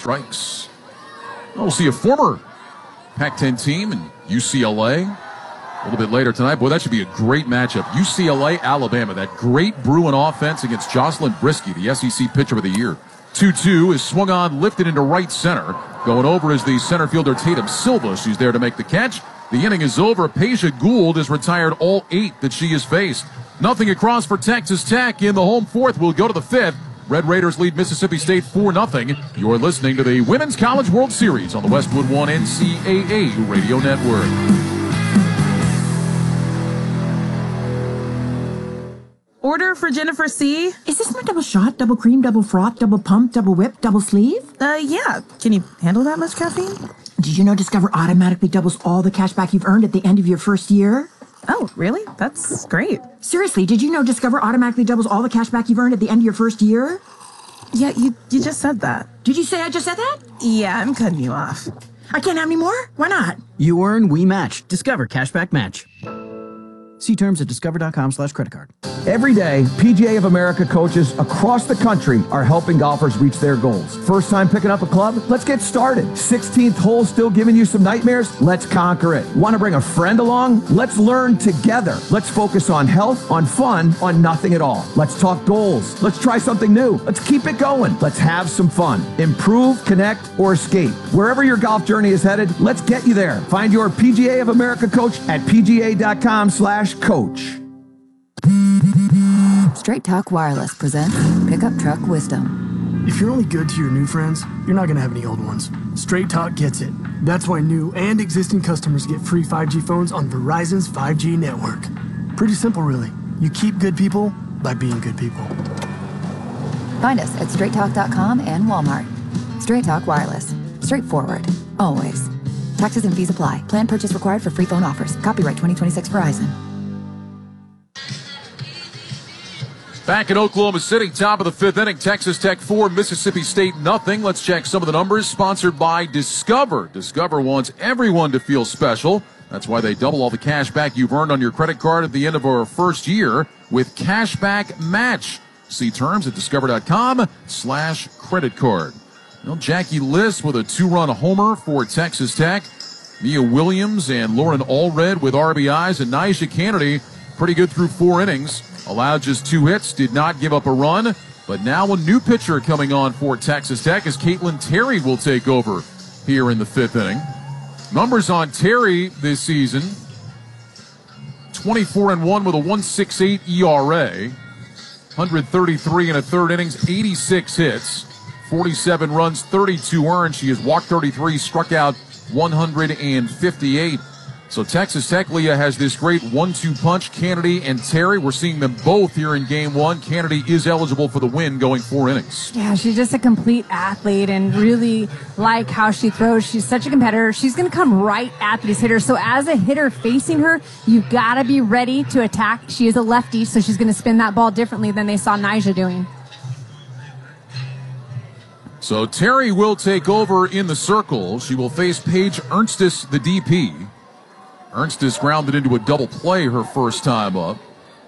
strikes. We'll see a former Pac-10 team in UCLA a little bit later tonight. Boy, that should be a great matchup. UCLA, Alabama, that great Bruin offense against Jocelyn Brisky, the SEC Pitcher of the Year. 2-2 is swung on, lifted into right center. Going over is the center fielder Tatum Silva. She's there to make the catch. The inning is over. Peja Gould has retired all 8 that she has faced. Nothing across for Texas Tech in the home fourth. We'll go to the 5th. Red Raiders lead Mississippi State 4-0. You're listening to the Women's College World Series on the Westwood One NCAA Radio Network. Order for Jennifer C. Is this my double shot, double cream, double froth, double pump, double whip, double sleeve? Yeah. Can you handle that much caffeine? Did you know Discover automatically doubles all the cash back you've earned at the end of your first year? Oh, really? That's great. Seriously, did you know Discover automatically doubles all the cash back you've earned at the end of your first year? Yeah, you just said that. Did you say I just said that? Yeah, I'm cutting you off. I can't have any more? Why not? You earn, we match. Discover Cashback Match. See terms at discover.com/creditcard. Every day, PGA of America coaches across the country are helping golfers reach their goals. First time picking up a club? Let's get started. 16th hole still giving you some nightmares? Let's conquer it. Want to bring a friend along? Let's learn together. Let's focus on health, on fun, on nothing at all. Let's talk goals. Let's try something new. Let's keep it going. Let's have some fun. Improve, connect, or escape. Wherever your golf journey is headed, let's get you there. Find your PGA of America coach at pga.com/coach. Straight Talk Wireless presents Pickup Truck Wisdom. If you're only good to your new friends, you're not going to have any old ones. Straight Talk gets it. That's why new and existing customers get free 5G phones on Verizon's 5G network. Pretty simple, really. You keep good people by being good people. Find us at straighttalk.com and Walmart. Straight Talk Wireless. Straightforward. Always. Taxes and fees apply. Plan purchase required for free phone offers. Copyright 2026 Verizon. Back in Oklahoma City, top of the 5th inning, Texas Tech 4, Mississippi State nothing. Let's check some of the numbers. Sponsored by Discover. Discover wants everyone to feel special. That's why they double all the cash back you've earned on your credit card at the end of our first year with Cashback Match. See terms at discover.com/credit card. Well, Jackie Liss with a 2-run homer for Texas Tech. Mia Williams and Lauren Allred with RBIs. And Nyjah Kennedy, pretty good through 4 innings. Allowed just 2 hits, did not give up a run. But now a new pitcher coming on for Texas Tech as Caitlin Terry will take over here in the 5th inning. Numbers on Terry this season: 24-1 with a 1.68 ERA, 133 in a third innings, 86 hits, 47 runs, 32 earned. She has walked 33, struck out 158. So Texas Tech, Leah, has this great 1-2 punch, Kennedy and Terry. We're seeing them both here in game 1. Kennedy is eligible for the win going 4 innings. Yeah, she's just a complete athlete and really like how she throws. She's such a competitor. She's going to come right at these hitters. So as a hitter facing her, you've got to be ready to attack. She is a lefty, so she's going to spin that ball differently than they saw Nyjah doing. So Terry will take over in the circle. She will face Paige Ernstis, the DP. Ernstis grounded into a double play her first time up.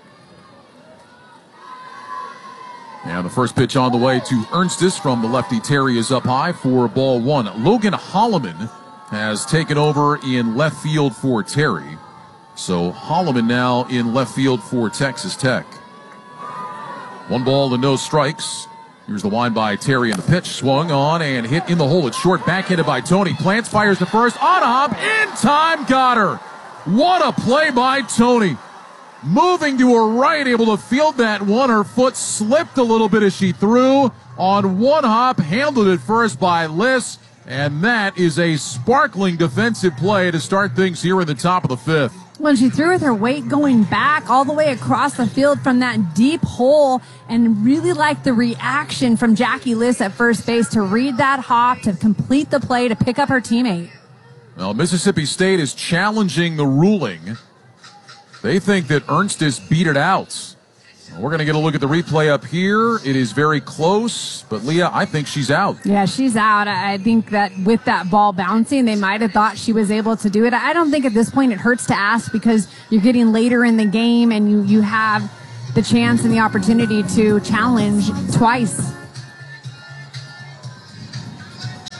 And the first pitch on the way to Ernstis from the lefty Terry is up high for ball 1. Logan Holloman has taken over in left field for Terry. So Holloman now in left field for Texas Tech. 1 ball and no strikes. Here's the wind by Terry, and the pitch swung on and hit in the hole. It's short, backhanded by Tony. Plants, fires to first, on a hop, in time, got her. What a play by Tony. Moving to her right, able to field that one. Her foot slipped a little bit as she threw. On 1 hop, handled it first by Liss. And that is a sparkling defensive play to start things here in the top of the 5th. When she threw with her weight going back all the way across the field from that deep hole, and really liked the reaction from Jackie Liss at first base to read that hop, to complete the play, to pick up her teammate. Well, Mississippi State is challenging the ruling. They think that Ernstis beat it out. We're going to get a look at the replay up here. It is very close, but Leah, I think she's out. Yeah, she's out. I think that with that ball bouncing, they might have thought she was able to do it. I don't think at this point it hurts to ask, because you're getting later in the game and you have the chance and the opportunity to challenge twice.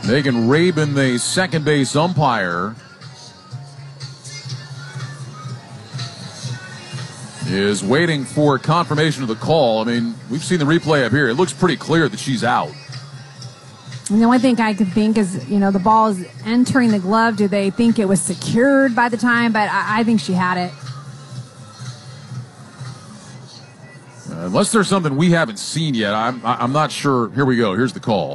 Megan Rabin, the second base umpire, is waiting for confirmation of the call. I mean, we've seen the replay up here. It looks pretty clear that she's out. And the only thing I could think is, the ball is entering the glove. Do they think it was secured by the time? But I think she had it. Unless there's something we haven't seen yet, I'm not sure. Here we go. Here's the call.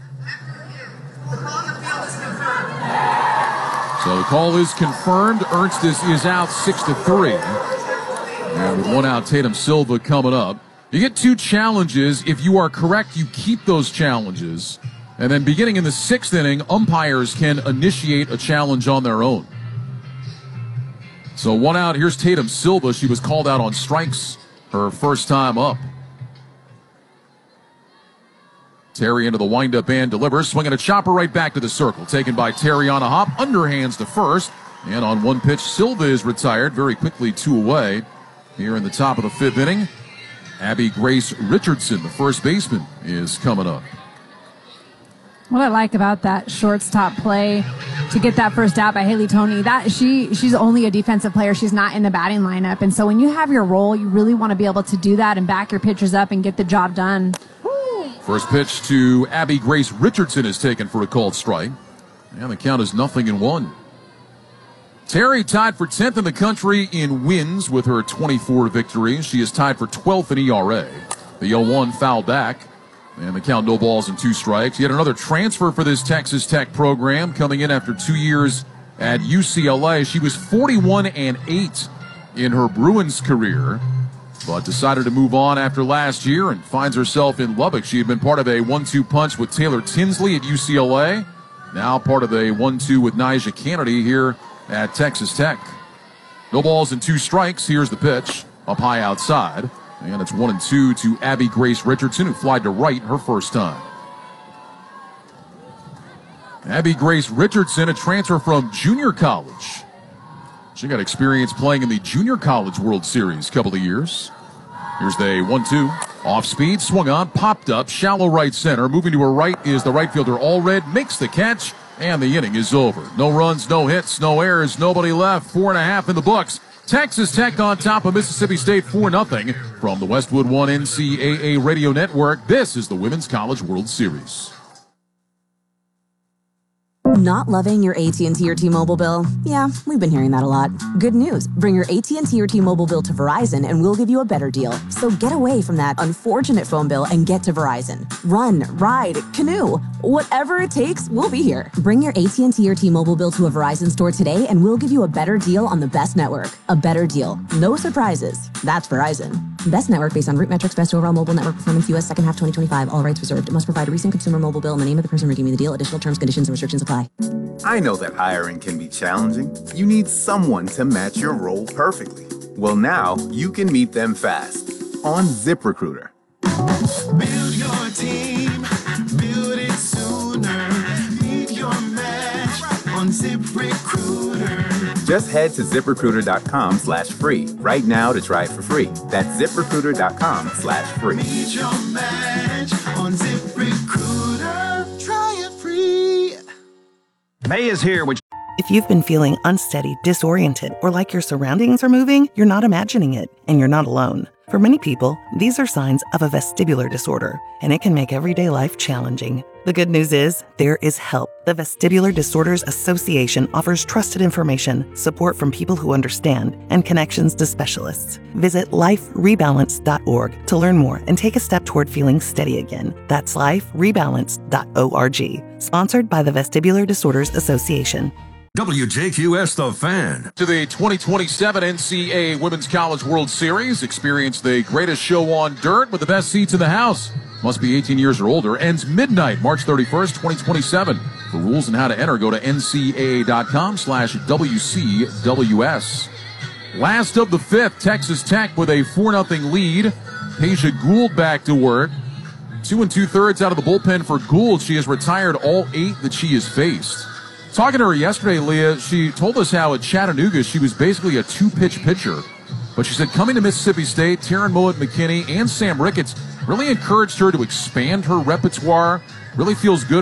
So the call is confirmed. Ernstis is out 6-3. And with one out, Tatum Silva coming up. You get 2 challenges. If you are correct, you keep those challenges. And then beginning in the 6th inning, umpires can initiate a challenge on their own. So 1 out. Here's Tatum Silva. She was called out on strikes her first time up. Terry into the windup and delivers. Swinging a chopper right back to the circle. Taken by Terry on a hop. Underhands to first. And on one pitch, Silva is retired. Very quickly, 2 away. Here in the top of the 5th inning, Abby Grace Richardson, the first baseman, is coming up. What I like about that shortstop play to get that first out by Haley Toney, that she's only a defensive player. She's not in the batting lineup. And so when you have your role, you really want to be able to do that and back your pitchers up and get the job done. First pitch to Abby Grace Richardson is taken for a called strike. And the count is 0-1. Terry tied for 10th in the country in wins with her 24 victories. She is tied for 12th in ERA. The 0-1 foul back. And the count, no balls and 2 strikes. Yet another transfer for this Texas Tech program coming in after 2 years at UCLA. She was 41-8 in her Bruins career, but decided to move on after last year and finds herself in Lubbock. She had been part of a 1-2 punch with Taylor Tinsley at UCLA. Now part of a 1-2 with Nyjah Kennedy here at Texas Tech. No balls and 2 strikes. Here's the pitch. Up high outside. And it's 1-2 to Abby Grace Richardson, who flied to right her first time. Abby Grace Richardson, a transfer from junior college. She got experience playing in the Junior College World Series a couple of years. Here's the 1-2. Off speed, swung on, popped up, shallow right center. Moving to her right is the right fielder Allred, makes the catch, and the inning is over. No runs, no hits, no errors, nobody left. 4.5 in the books. Texas Tech on top of Mississippi State 4-0 from the Westwood One NCAA Radio Network. This is the Women's College World Series. Not loving your AT&T or T-Mobile bill? Yeah, we've been hearing that a lot. Good news. Bring your AT&T or T-Mobile bill to Verizon and we'll give you a better deal. So get away from that unfortunate phone bill and get to Verizon. Run, ride, canoe. Whatever it takes, we'll be here. Bring your AT&T or T-Mobile bill to a Verizon store today and we'll give you a better deal on the best network. A better deal. No surprises. That's Verizon. Best network based on root metrics, best overall mobile network performance, U.S. second half 2025. All rights reserved. Must provide a recent consumer mobile bill and the name of the person redeeming the deal. Additional terms, conditions, and restrictions apply. I know that hiring can be challenging. You need someone to match your role perfectly. Well, now you can meet them fast on ZipRecruiter. Build your team, build it sooner. Meet your match on ZipRecruiter. Just head to ZipRecruiter.com/free right now to try it for free. That's ZipRecruiter.com/free. Meet your match on ZipRecruiter. Try it free. May is here, which... If you've been feeling unsteady, disoriented, or like your surroundings are moving, you're not imagining it, and you're not alone. For many people, these are signs of a vestibular disorder, and it can make everyday life challenging. The good news is, there is help. The Vestibular Disorders Association offers trusted information, support from people who understand, and connections to specialists. Visit liferebalance.org to learn more and take a step toward feeling steady again. That's liferebalance.org. Sponsored by the Vestibular Disorders Association. WJQS The Fan. To the 2027 NCAA Women's College World Series. Experience the greatest show on dirt with the best seats in the house. Must be 18 years or older. Ends midnight, March 31st, 2027. For rules and how to enter, go to ncaa.com/WCWS. Last of the 5th, Texas Tech with a 4-0 lead. Tasia Gould back to work. 2 2/3 out of the bullpen for Gould. She has retired all 8 that she has faced. Talking to her yesterday, Leah, she told us how at Chattanooga she was basically a 2-pitch pitcher. But she said coming to Mississippi State, Taryn Mowat-McKinney and Sam Ricketts really encouraged her to expand her repertoire. Really feels good